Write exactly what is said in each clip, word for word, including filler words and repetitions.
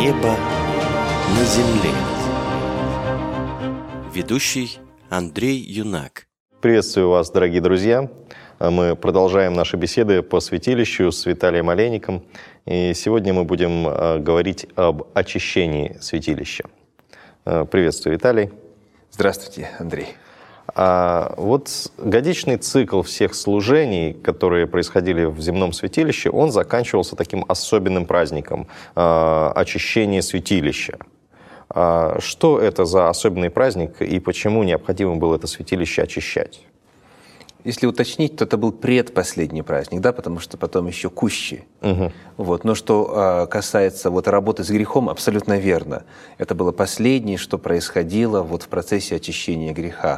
Небо на земле. Ведущий Андрей Юнак. Приветствую вас, дорогие друзья. Мы продолжаем наши беседы по святилищу с Виталием Олейником. И сегодня мы будем говорить об очищении святилища. Приветствую, Виталий. Здравствуйте, Андрей. А вот годичный цикл всех служений, которые происходили в земном святилище, он заканчивался таким особенным праздником – очищение святилища. А что это за особенный праздник и почему необходимо было это святилище очищать? Если уточнить, то это был предпоследний праздник, да, потому что потом еще кущи. Угу. Вот. Но что э, касается вот, работы с грехом, абсолютно верно. Это было последнее, что происходило вот, в процессе очищения греха.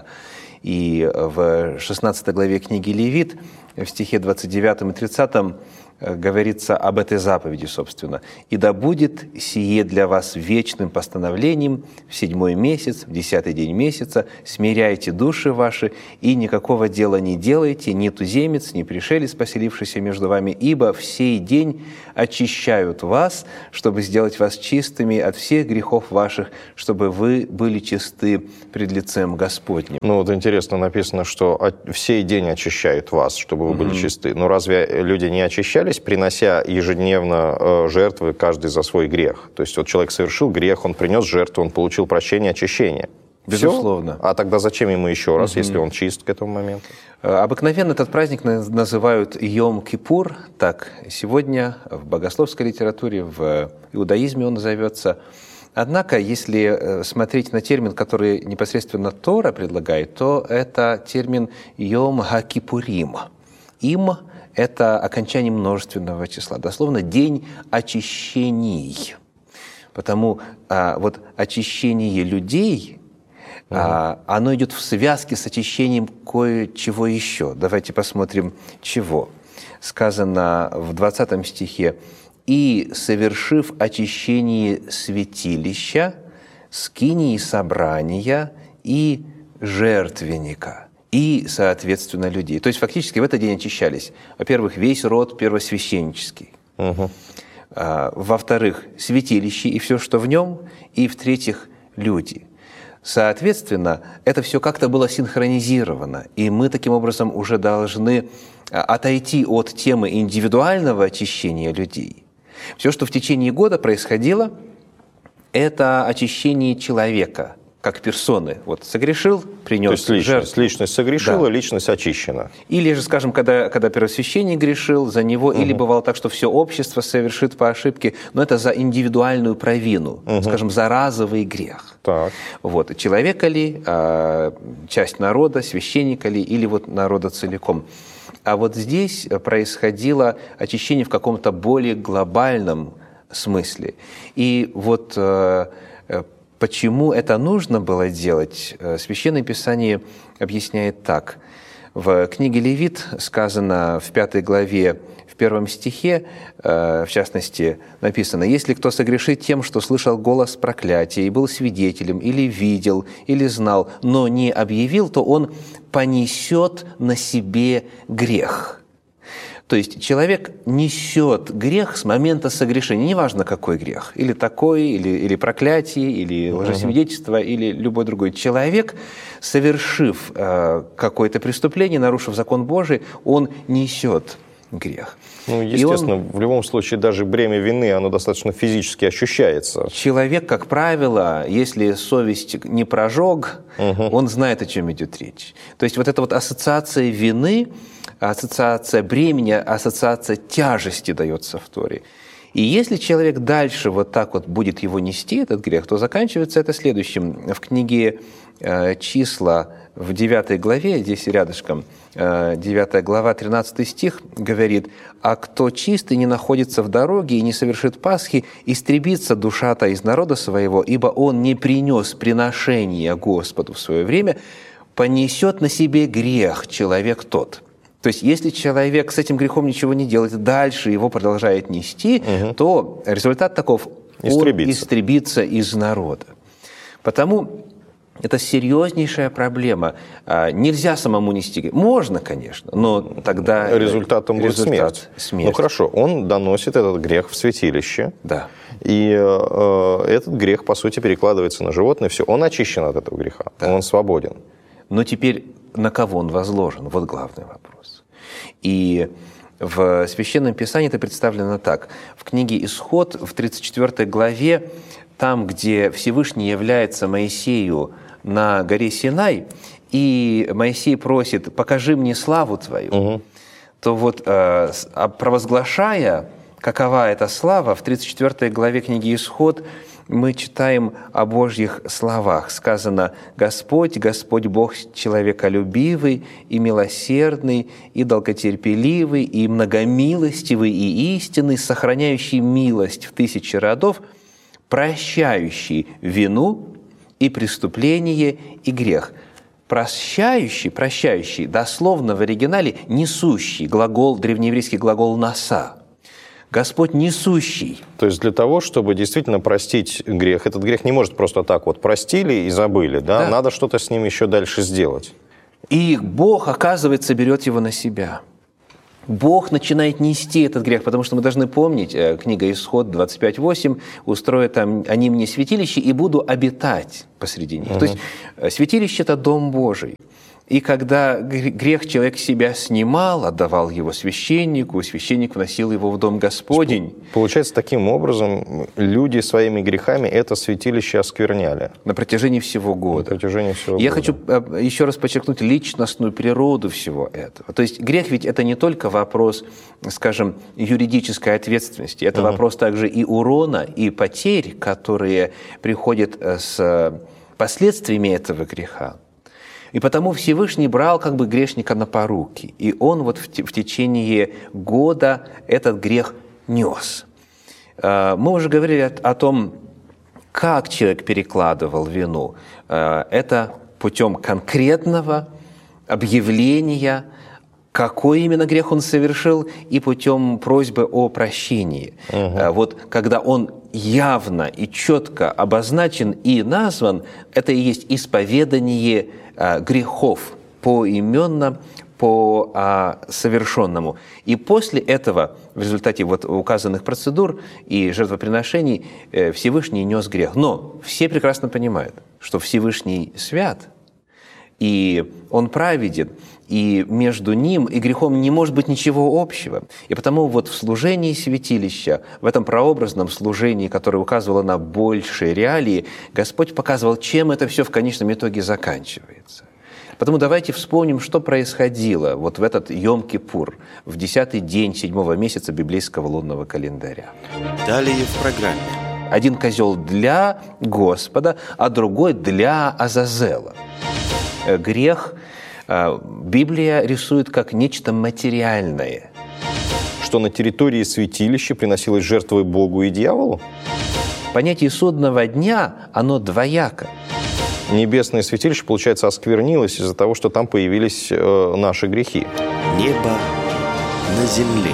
И в шестнадцатой главе книги Левит, в стихе двадцать девятом и тридцатом, говорится об этой заповеди, собственно. «И да будет сие для вас вечным постановлением в седьмой месяц, в десятый день месяца, смиряйте души ваши, и никакого дела не делайте, ни туземец, ни пришелец, поселившийся между вами, ибо в сей день очищают вас, чтобы сделать вас чистыми от всех грехов ваших, чтобы вы были чисты пред лицем Господним». Ну вот интересно написано, что в сей день очищают вас, чтобы вы были mm-hmm. чисты. Но разве люди не очищались, принося ежедневно жертвы, каждый за свой грех? То есть вот человек совершил грех, он принес жертву, он получил прощение, очищение. Безусловно. Все? А тогда зачем ему еще раз, угу. если он чист к этому моменту? Обыкновенно этот праздник называют Йом-Кипур. Так, сегодня в богословской литературе, в иудаизме он назовется. Однако, если смотреть на термин, который непосредственно Тора предлагает, то это термин Йом-Ха-Кипурим. Им – это окончание множественного числа, дословно «день очищений». Потому а, вот очищение людей, угу. а, оно идет в связке с очищением кое-чего еще. Давайте посмотрим, чего. Сказано в двадцатом стихе: «И, совершив очищение святилища, скинии собрания и жертвенника». И, соответственно, людей. То есть, фактически, в этот день очищались, во-первых, весь род первосвященнический, угу. а, во-вторых, святилище и все, что в нем, и, в-третьих, люди. Соответственно, это все как-то было синхронизировано, и мы таким образом уже должны отойти от темы индивидуального очищения людей. Все, что в течение года происходило, это очищение человека, как персоны. Вот согрешил, принес То есть личность, жертву. Личность согрешила, да. личность очищена. Или же, скажем, когда, когда первосвященник грешил, за него, угу. или бывало так, что все общество совершит по ошибке, но это за индивидуальную провину, угу. скажем, за разовый грех. Так. Вот. Человека ли, а, часть народа, священника ли, или вот народа целиком. А вот здесь происходило очищение в каком-то более глобальном смысле. И вот а, почему это нужно было делать, Священное Писание объясняет так. В книге Левит сказано в пятой главе, в первом стихе, в частности, написано: «Если кто согрешит тем, что слышал голос проклятия и был свидетелем, или видел, или знал, но не объявил, то он понесет на себе грех». То есть человек несет грех с момента согрешения, неважно какой грех, или такой, или, или проклятие, или лжесвидетельство, или любой другой. Человек, совершив э, какое-то преступление, нарушив закон Божий, он несет грех. Ну, естественно, он, в любом случае даже бремя вины, оно достаточно физически ощущается. Человек, как правило, если совесть не прожег, угу. он знает, о чем идет речь. То есть вот эта вот ассоциация вины, ассоциация бремени, ассоциация тяжести дается в Торе. И если человек дальше вот так вот будет его нести, этот грех, то заканчивается это следующим. В книге э, «Числа» в девятой главе, здесь рядышком, э, девятая глава, тринадцатый стих, говорит: «А кто чистый не находится в дороге и не совершит Пасхи, истребится душа-то из народа своего, ибо он не принес приношения Господу в свое время, понесет на себе грех человек тот». То есть, если человек с этим грехом ничего не делает, дальше его продолжает нести, угу. то результат таков: он истребится из народа. Потому Это серьезнейшая проблема. Нельзя самому нести грех. Можно, конечно, но тогда... Результатом будет смерть. смерть. Ну хорошо, он доносит этот грех в святилище. Да. И э, этот грех, по сути, перекладывается на животное. Все, он очищен от этого греха, да. Он свободен. Но теперь на кого он возложен? Вот главный вопрос. И в Священном Писании это представлено так. В книге «Исход» в тридцать четвёртой главе, там, где Всевышний является Моисею на горе Синай, и Моисей просит: «Покажи мне славу Твою», угу. то вот, э, провозглашая, какова эта слава, в тридцать четвёртой главе книги «Исход» мы читаем о Божьих словах. Сказано: «Господь, Господь Бог человеколюбивый и милосердный, и долготерпеливый, и многомилостивый, и истинный, сохраняющий милость в тысячи родов, прощающий вину и преступление и грех». Прощающий, прощающий, дословно в оригинале несущий, глагол, древнееврейский глагол «наса». Господь несущий. То есть для того, чтобы действительно простить грех, этот грех не может просто так вот простили и забыли, да? Да. Надо что-то с ним еще дальше сделать. И Бог, оказывается, берет его на себя. Бог начинает нести этот грех, потому что мы должны помнить, книга «Исход» двадцать пять восемь, «Устроят там они мне святилище, и буду обитать посреди них». Угу. То есть святилище – это дом Божий. И когда грех человек себя снимал, отдавал его священнику, священник вносил его в дом Господень. Получается, таким образом люди своими грехами это святилище оскверняли. На протяжении всего года. На протяжении всего Я года. хочу еще раз подчеркнуть личностную природу всего этого. То есть грех ведь это не только вопрос, скажем, юридической ответственности, это угу. вопрос также и урона, и потерь, которые приходят с последствиями этого греха. И потому Всевышний брал как бы грешника на поруки, и он вот в, в течение года этот грех нес. Мы уже говорили о, о том, как человек перекладывал вину. Это путем конкретного объявления, какой именно грех он совершил, и путем просьбы о прощении. Угу. Вот когда он явно и четко обозначен и назван, это и есть исповедание грехов поименно, по а, совершенному. И после этого, в результате вот указанных процедур и жертвоприношений, э, Всевышний нес грех. Но все прекрасно понимают, что Всевышний свят, и Он праведен, и между Ним и грехом не может быть ничего общего. И потому вот в служении святилища, в этом прообразном служении, которое указывало на большие реалии, Господь показывал, чем это все в конечном итоге заканчивается. Потому давайте вспомним, что происходило вот в этот Йом-Кипур, в десятый день седьмого месяца библейского лунного календаря. Далее в программе. Один козел для Господа, а другой для Азазела. Грех Библия рисует как нечто материальное. Что на территории святилища приносилось жертвой Богу и дьяволу? Понятие судного дня, оно двояко. Небесное святилище, получается, осквернилось из-за того, что там появились э, наши грехи. Небо на земле.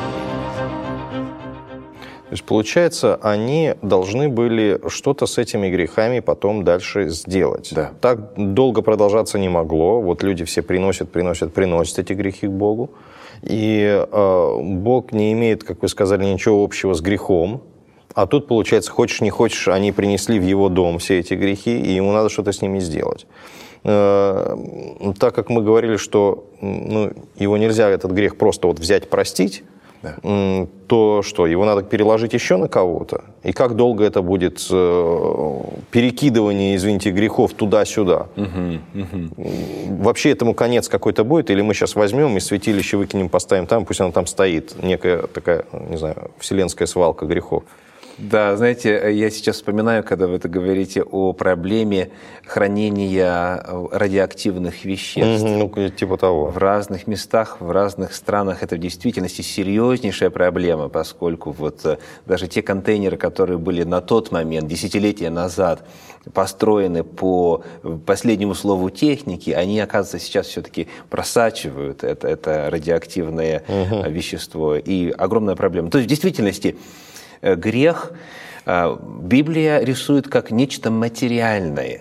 То есть, получается, они должны были что-то с этими грехами потом дальше сделать. Да. Так долго продолжаться не могло. Вот люди все приносят, приносят, приносят эти грехи к Богу. И э, Бог не имеет, как вы сказали, ничего общего с грехом. А тут, получается, хочешь не хочешь, они принесли в его дом все эти грехи, и ему надо что-то с ними сделать. Э, так как мы говорили, что ну, его нельзя, этот грех, просто вот взять, простить, да. то что, его надо переложить еще на кого-то? И как долго это будет э, перекидывание, извините, грехов туда-сюда? Угу, угу. Вообще этому конец какой-то будет? Или мы сейчас возьмем и святилище выкинем, поставим там, пусть оно там стоит, некая такая, не знаю, вселенская свалка грехов? Да, знаете, я сейчас вспоминаю, когда вы это говорите о проблеме хранения радиоактивных веществ. Ну, типа того. В разных местах, в разных странах это в действительности серьезнейшая проблема, поскольку вот даже те контейнеры, которые были на тот момент, десятилетия назад, построены по последнему слову техники, они, оказывается, сейчас все-таки просачивают это, это радиоактивное угу. вещество. И огромная проблема. То есть в действительности грех Библия рисует как нечто материальное.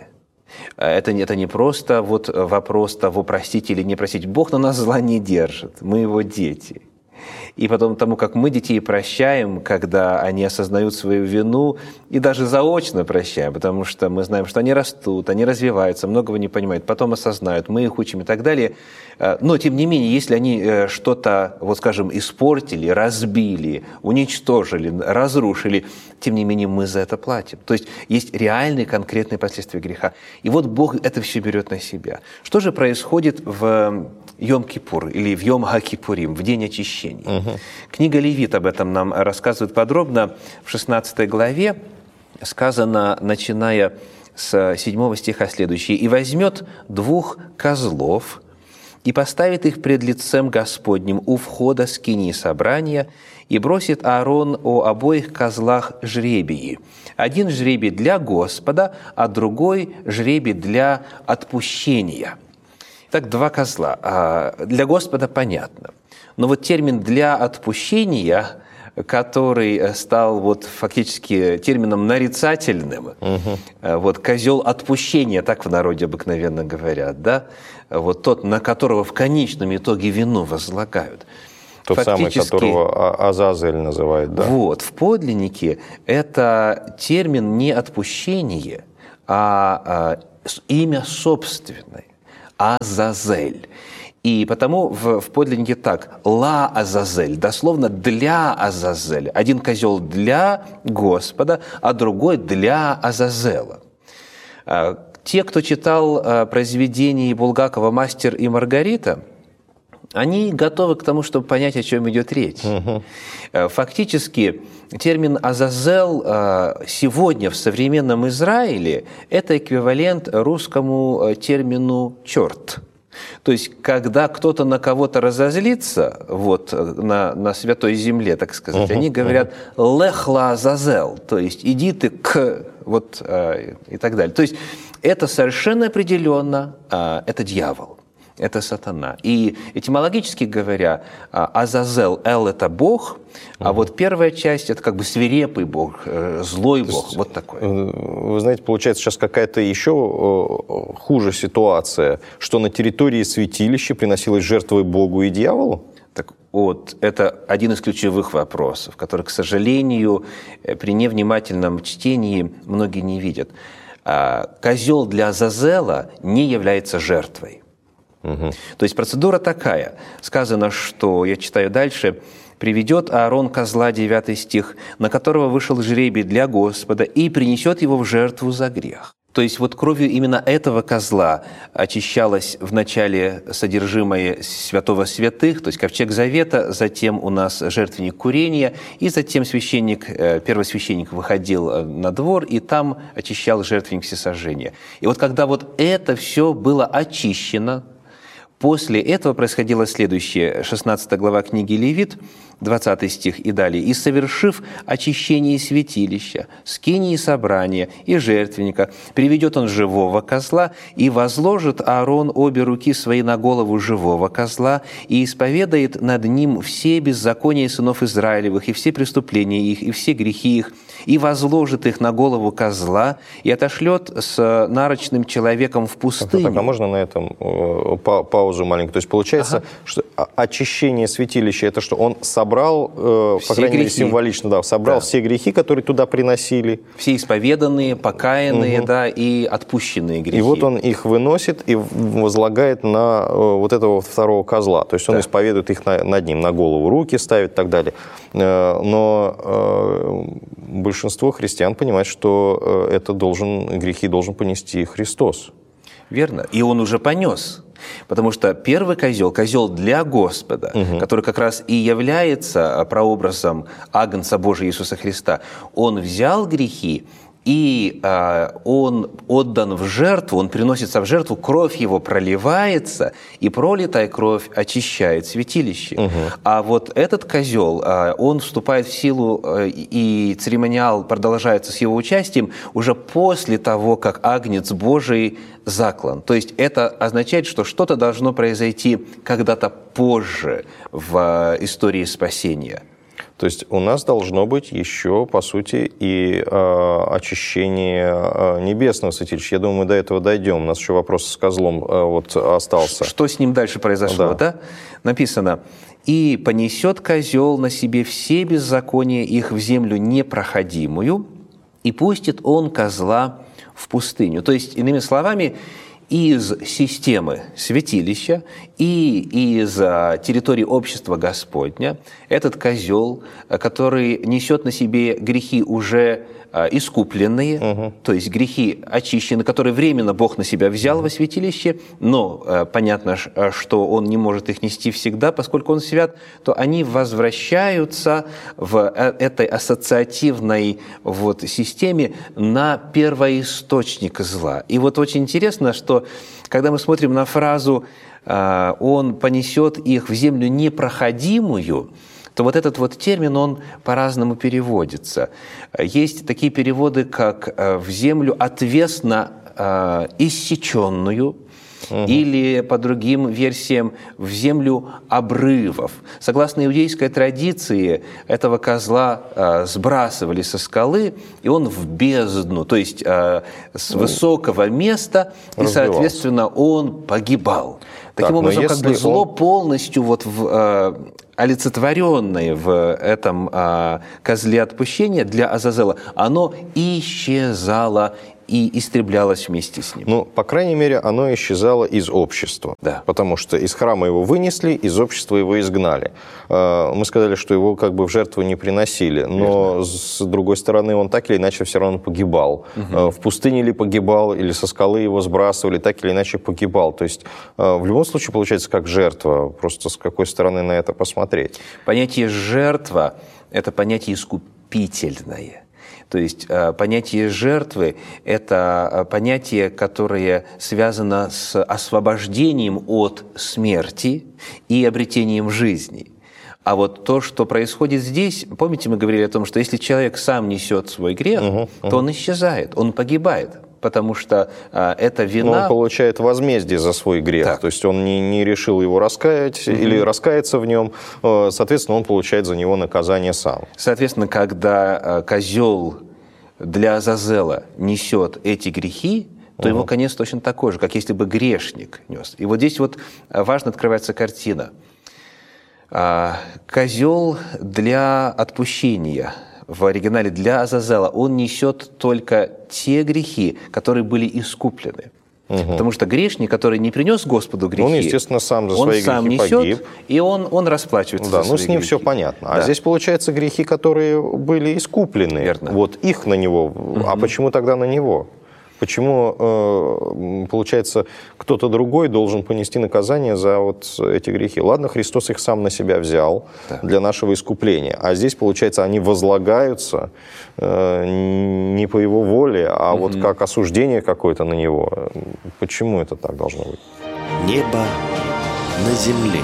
Это, это не просто вот вопрос того, простить или не простить. Бог на нас зла не держит, мы Его дети. И потом тому, как мы детей прощаем, когда они осознают свою вину, и даже заочно прощаем, потому что мы знаем, что они растут, они развиваются, многого не понимают, потом осознают, мы их учим и так далее. Но, тем не менее, если они что-то, вот скажем, испортили, разбили, уничтожили, разрушили, тем не менее, мы за это платим. То есть есть реальные, конкретные последствия греха. И вот Бог это все берет на себя. Что же происходит в Йом-Кипур или в Йом-Ха-Кипурим, в день очищения? Угу. Книга Левит об этом нам рассказывает подробно. В шестнадцатой главе сказано, начиная с седьмого стиха следующее: «И возьмет двух козлов, и поставит их пред лицем Господним у входа скинии собрания, и бросит Аарон о обоих козлах жребии. Один жребий для Господа, а другой жребий для отпущения». Так, два козла. Для Господа понятно. Но вот термин «для отпущения», который стал вот фактически термином нарицательным, угу. вот козел отпущения, так в народе обыкновенно говорят, да? Вот тот, на которого в конечном итоге вину возлагают. Тот фактически, самый, которого Азазель называют, да? Вот, в подлиннике это термин не отпущение, а, а имя собственное. Азазель. И потому в, в подлиннике так: «ла Азазель», дословно «для Азазеля». Один козел для Господа, а другой для Азазела. Те, кто читал произведение Булгакова «Мастер и Маргарита», они готовы к тому, чтобы понять, о чем идет речь. Угу. Фактически термин «Азазел» сегодня в современном Израиле – это эквивалент русскому термину «черт». То есть, когда кто-то на кого-то разозлится, вот, на, на святой земле, так сказать, uh-huh, они говорят «лех ла Азазел», то есть «иди ты к…» вот, и так далее. То есть, это совершенно определенно, это дьявол. Это сатана. И этимологически говоря, Азазел, Эл – это Бог, а вот первая часть – это как бы свирепый Бог, злой То Бог, есть, вот такой. Вы знаете, получается сейчас какая-то еще хуже ситуация, что на территории святилища приносилась жертвой Богу и дьяволу? Так вот, это один из ключевых вопросов, который, к сожалению, при невнимательном чтении многие не видят. Козел для Азазела не является жертвой. Угу. То есть процедура такая. Сказано, что, я читаю дальше, «приведет Аарон козла», девятый стих, «на которого вышел жребий для Господа, и принесет его в жертву за грех». То есть вот кровью именно этого козла очищалось вначале содержимое святого святых, то есть ковчег завета, затем у нас жертвенник курения, и затем священник, первосвященник выходил на двор, и там очищал жертвенник всесожжения. И вот когда вот это все было очищено, после этого происходило следующее, шестнадцатая глава книги Левит, двадцатый стих и далее. «И совершив очищение святилища, скинии собрания и жертвенника, приведет он живого козла, и возложит Аарон обе руки свои на голову живого козла, и исповедает над ним все беззакония сынов Израилевых, и все преступления их, и все грехи их, и возложит их на голову козла, и отошлет с нарочным человеком в пустыню». Так, а можно на этом па- паузу маленькую? То есть получается, ага. что очищение святилища – это что, он собрал собрал, э, по крайней мере, символично, да, собрал да. все грехи, которые туда приносили. Все исповеданные, покаянные, угу. да, и отпущенные грехи. И вот он их выносит и возлагает на э, вот этого второго козла. То есть он да. исповедует их на, над ним, на голову руки ставит и так далее. Э, но э, большинство христиан понимает, что э, это должен, грехи должен понести Христос. Верно. И он уже понес. Потому что первый козел, козел для Господа, угу. который как раз и является прообразом Агнца Божия Иисуса Христа, он взял грехи, и э, он отдан в жертву, он приносится в жертву, кровь его проливается, и пролитая кровь очищает святилище. Угу. А вот этот козел, э, он вступает в силу, э, и церемониал продолжается с его участием уже после того, как Агнец Божий заклан. То есть это означает, что что-то должно произойти когда-то позже в истории спасения. То есть у нас должно быть еще, по сути, и э, очищение э, небесного святилища. Я думаю, мы до этого дойдем. У нас еще вопрос с козлом э, вот остался. Что с ним дальше произошло, да? да? Написано: «И понесет козел на себе все беззакония их в землю непроходимую, и пустит он козла в пустыню». То есть, иными словами, из системы святилища и из территории общества Господня этот козел, который несет на себе грехи уже искупленные, угу. то есть грехи очищены, которые временно Бог на себя взял во святилище, но понятно, что Он не может их нести всегда, поскольку Он свят, то они возвращаются в этой ассоциативной вот системе на первоисточник зла. И вот очень интересно, что когда мы смотрим на фразу «Он понесет их в землю непроходимую», то вот этот вот термин, он по-разному переводится. Есть такие переводы, как «в землю отвесно иссеченную», угу. или, по другим версиям, «в землю обрывов». Согласно иудейской традиции, этого козла сбрасывали со скалы, и он в бездну, то есть с высокого места, и, соответственно, он погибал. Таким так, образом, как бы зло он... полностью вот в... олицетворенное в этом а, козле отпущения для Азазела, оно исчезало и истреблялось вместе с ним. Ну, по крайней мере, оно исчезало из общества. Да. Потому что из храма его вынесли, из общества его изгнали. Мы сказали, что его как бы в жертву не приносили, но, верно. С другой стороны, он так или иначе все равно погибал. Угу. В пустыне ли погибал, или со скалы его сбрасывали, так или иначе погибал. То есть, в любом случае, получается, как жертва. Просто с какой стороны на это посмотреть. Понятие «жертва» – это понятие искупительное. То есть понятие жертвы – это понятие, которое связано с освобождением от смерти и обретением жизни. А вот то, что происходит здесь, помните, мы говорили о том, что если человек сам несет свой грех, угу, угу. то он исчезает, он погибает. Потому что а, эта вина... Но он получает возмездие за свой грех. Так. То есть он не, не решил его раскаять, угу. или раскаяться в нем. Соответственно, он получает за него наказание сам. Соответственно, когда козел для Азазела несет эти грехи, то угу. его конец точно такой же, как если бы грешник нес. И вот здесь вот важно открывается картина. Козел для отпущения – в оригинале для Азазела, он несет только те грехи, которые были искуплены. Угу. Потому что грешник, который не принес Господу грехи, он, естественно, сам за он свои сам грехи несет, погиб. И он, он расплачивается да, за ну свои с ним грехи. все понятно. Да. А здесь, получается, грехи, которые были искуплены. Верно. Вот их на него. Угу. А почему тогда на него? Почему, получается, кто-то другой должен понести наказание за вот эти грехи? Ладно, Христос их сам на себя взял да. для нашего искупления. А здесь, получается, они возлагаются не по его воле, а угу. вот как осуждение какое-то на него. Почему это так должно быть? Небо на земле.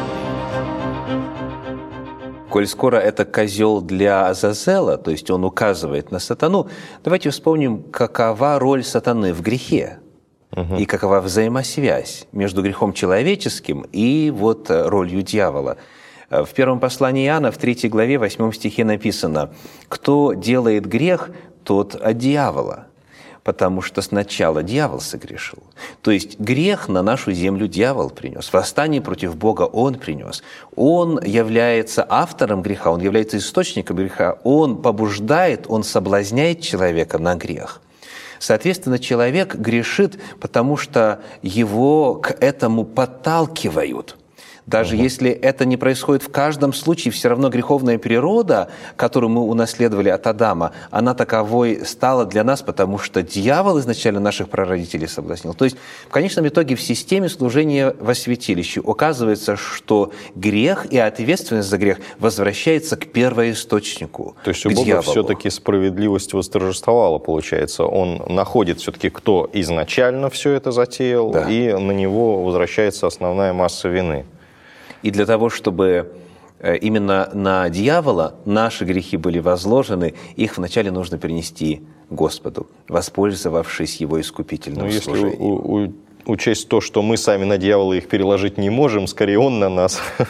Коль скоро это козел для Азазела, то есть он указывает на сатану, давайте вспомним, какова роль сатаны в грехе угу. и какова взаимосвязь между грехом человеческим и вот ролью дьявола. В первом послании Иоанна, в третьей главе, восьмом стихе написано: «Кто делает грех, тот от дьявола, потому что сначала дьявол согрешил». То есть грех на нашу землю дьявол принес, восстание против Бога он принес. Он является автором греха, он является источником греха, он побуждает, он соблазняет человека на грех. Соответственно, человек грешит, потому что его к этому подталкивают. Даже угу. если это не происходит в каждом случае, все равно греховная природа, которую мы унаследовали от Адама, она таковой стала для нас, потому что дьявол изначально наших прародителей соблазнил. То есть в конечном итоге в системе служения во святилище оказывается, что грех и ответственность за грех возвращается к первоисточнику, То есть у Бога все-таки справедливость восторжествовала, получается. Он находит все-таки, кто изначально все это затеял, да. и на него возвращается основная масса вины. И для того, чтобы именно на дьявола наши грехи были возложены, их вначале нужно принести Господу, воспользовавшись его искупительным ну, служением. Если у, у, учесть то, что мы сами на дьявола их переложить не можем, скорее он на нас.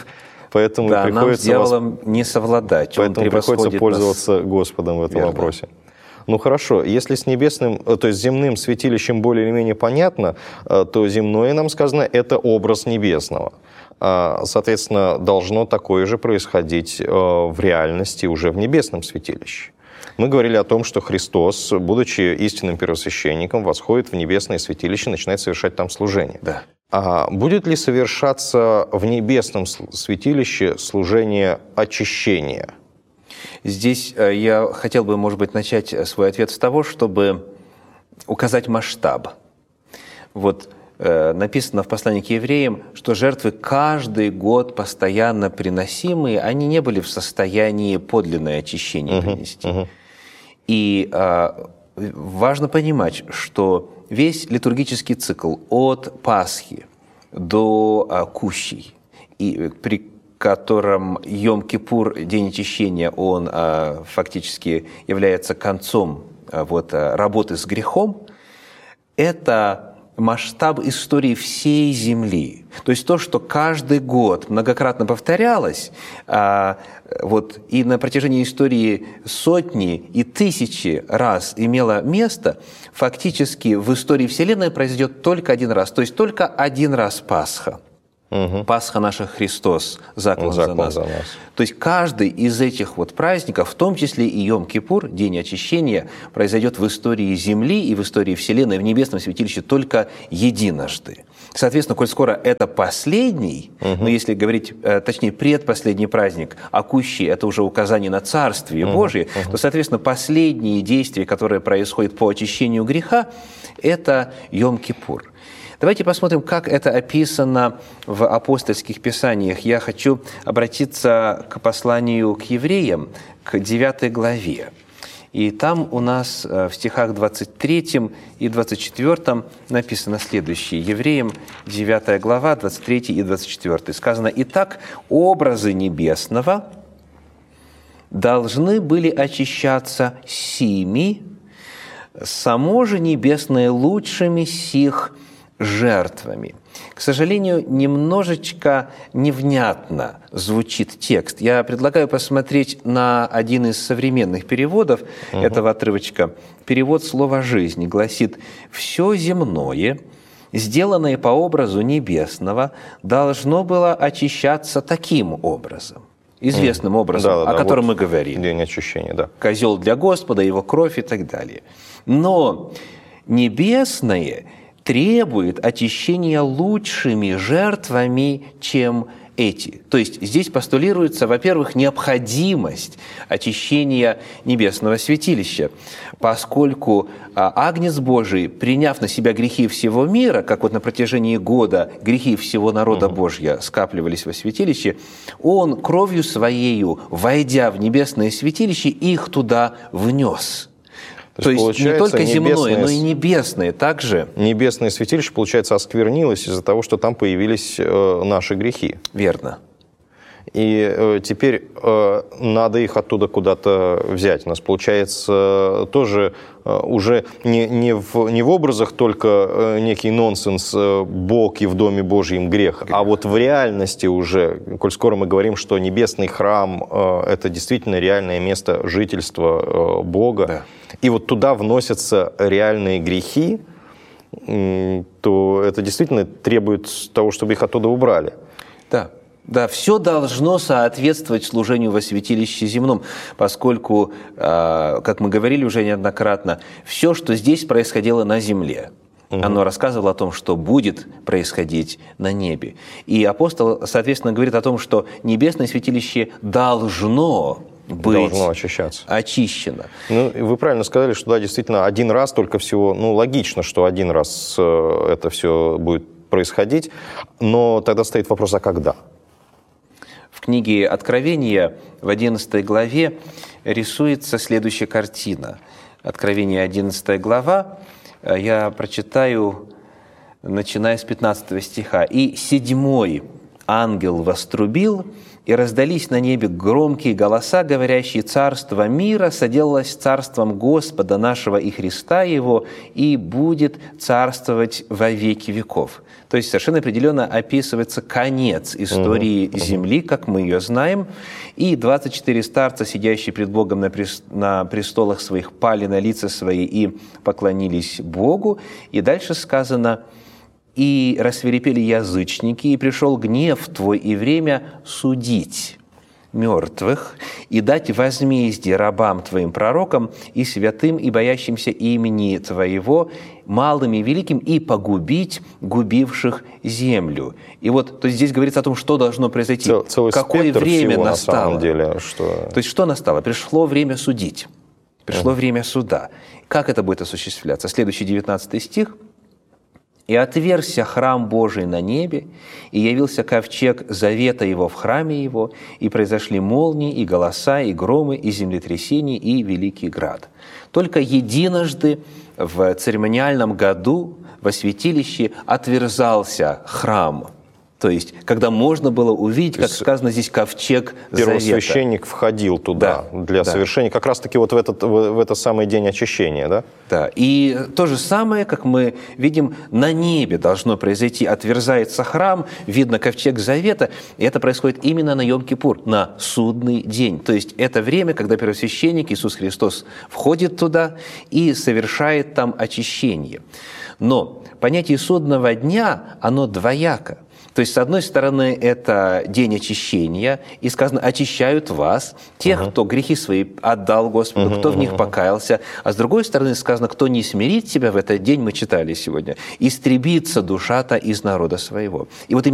Поэтому да, приходится нам с дьяволом вас... не совладать. Поэтому Он приходится пользоваться нас... Господом в этом Верно. вопросе. Ну хорошо, если с небесным, то есть земным святилищем более или менее понятно, то земное, нам сказано, это образ небесного. Соответственно, должно такое же происходить в реальности уже в небесном святилище. Мы говорили о том, что Христос, будучи истинным первосвященником, восходит в небесное святилище и начинает совершать там служение. Да. А будет ли совершаться в небесном святилище служение очищения? Здесь я хотел бы, может быть, начать свой ответ с того, чтобы указать масштаб. Вот э, написано в послании к евреям, что жертвы каждый год постоянно приносимые, они не были в состоянии подлинное очищение uh-huh, принести. Uh-huh. И э, важно понимать, что весь литургический цикл от Пасхи до э, Кущей, и при котором Йом-Кипур, День очищения, он а, фактически является концом а, вот, а, работы с грехом, это масштаб истории всей земли. То есть то, что каждый год многократно повторялось, а, вот, и на протяжении истории сотни и тысячи раз имело место, фактически в истории Вселенной произойдет только один раз, то есть только один раз Пасха. Угу. Пасха наша Христос, заклан, заклан за, нас. за нас. То есть каждый из этих вот праздников, в том числе и Йом-Кипур, День очищения, произойдет в истории Земли и в истории Вселенной, в небесном святилище только единожды. Соответственно, коль скоро это последний, угу. но если говорить, точнее, предпоследний праздник, а Кущи – это уже указание на Царствие угу. Божие, угу. то, соответственно, последние действия, которые происходят по очищению греха, это Йом-Кипур. Давайте посмотрим, как это описано в апостольских писаниях. Я хочу обратиться к посланию к евреям, к девятой главе. И там у нас в стихах двадцать третьем и двадцать четвёртом написано следующее. Евреям девятая глава, двадцать третий и двадцать четвёртый. Сказано: «Итак, образы небесного должны были очищаться сими, само же небесное лучшими сих жертвами». К сожалению, немножечко невнятно звучит текст. Я предлагаю посмотреть на один из современных переводов угу. этого отрывочка. Перевод «Слово жизни» гласит: «Все земное, сделанное по образу небесного, должно было очищаться таким образом». Известным угу. образом, да, да, о да, котором вот мы говорили. День очищения, да. Козел для Господа, его кровь и так далее. Но небесное требует очищения лучшими жертвами, чем эти. То есть здесь постулируется, во-первых, необходимость очищения небесного святилища, поскольку Агнец Божий, приняв на себя грехи всего мира, как вот на протяжении года грехи всего народа угу. Божьего скапливались во святилище, Он кровью Своею, войдя в небесное святилище, их туда внес. То, То есть не только земное, небесное, но и небесное также. Небесное святилище, получается, осквернилось из-за того, что там появились э, наши грехи. Верно. И э, теперь э, надо их оттуда куда-то взять. У нас получается э, тоже э, уже не, не, в, не в образах только э, некий нонсенс э, «Бог и в Доме Божьем грех», грех, а вот в реальности уже, коль скоро мы говорим, что небесный храм э, – это действительно реальное место жительства э, Бога, да. И вот туда вносятся реальные грехи, э, то это действительно требует того, чтобы их оттуда убрали. Да. Да, все должно соответствовать служению во святилище земном, поскольку, как мы говорили уже неоднократно, все, что здесь происходило на земле, угу. оно рассказывало о том, что будет происходить на небе. И апостол, соответственно, говорит о том, что небесное святилище должно быть должно очищаться. очищено. Ну, вы правильно сказали, что да, действительно, один раз только всего, ну, логично, что один раз это все будет происходить, но тогда стоит вопрос, а когда? В книге Откровения в одиннадцатой главе рисуется следующая картина. Откровение одиннадцатая глава, я прочитаю, начиная с пятнадцатого стиха. «И седьмой ангел вострубил, и раздались на небе громкие голоса, говорящие: «Царство мира соделалось царством Господа нашего и Христа Его, и будет царствовать во веки веков». То есть совершенно определенно описывается конец истории uh-huh. Земли, как мы ее знаем, и двадцать четыре старца, сидящие пред Богом на, прес... на престолах своих, пали на лица свои и поклонились Богу. И дальше сказано: «И рассвирепели язычники, и пришел гнев Твой, и время судить мертвых, и дать возмездие рабам Твоим пророкам, и святым, и боящимся имени Твоего, малым и великим, и погубить губивших землю». И вот то есть здесь говорится о том, что должно произойти, Цел, целый какое время всего, настало. На самом деле, что... То есть что настало? Пришло время судить, пришло uh-huh. время суда. Как это будет осуществляться? Следующий девятнадцатый стих. «И отверзся храм Божий на небе, и явился ковчег завета его в храме его, и произошли молнии, и голоса, и громы, и землетрясения, и великий град». Только единожды в церемониальном году во святилище отверзался храм. То есть, когда можно было увидеть, как сказано здесь, ковчег завета. Первосвященник входил туда да, для да. совершения, как раз-таки вот в этот, в, в этот самый день очищения, да? Да, и то же самое, как мы видим, на небе должно произойти. Отверзается храм, видно ковчег завета, и это происходит именно на Йом-Кипур, на судный день. То есть, это время, когда первосвященник Иисус Христос входит туда и совершает там очищение. Но понятие судного дня, оно двояко. То есть, с одной стороны, это день очищения, и сказано: очищают вас, тех, uh-huh. кто грехи свои отдал Господу, uh-huh, кто в них uh-huh. покаялся. А с другой стороны, сказано: кто не смирит себя в этот день, мы читали сегодня, истребится душа-то из народа своего. И вот именно